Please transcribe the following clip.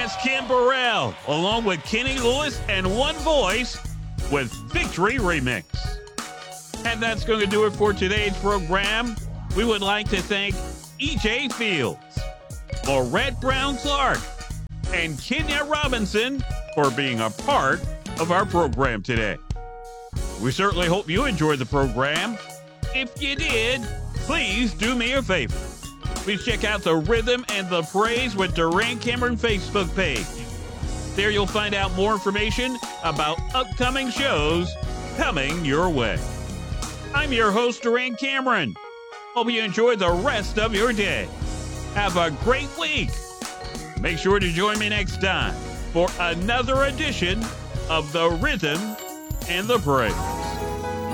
That's Kim Burrell, along with Kenny Lewis and One Voice with Victory Remix. And that's going to do it for today's program. We would like to thank E.J. Fields, Laurette Brown Clark, and Kenya Robinson for being a part of our program today. We certainly hope you enjoyed the program. If you did, please do me a favor. Please check out the Rhythm and the Praise with Durant Cameron Facebook page. There you'll find out more information about upcoming shows coming your way. I'm your host, Durant Cameron. Hope you enjoy the rest of your day. Have a great week. Make sure to join me next time for another edition of the Rhythm and the Praise.